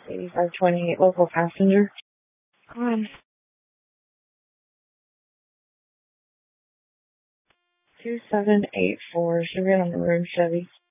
8528 local passenger. Come on. 2784, should be on the road, Chevy.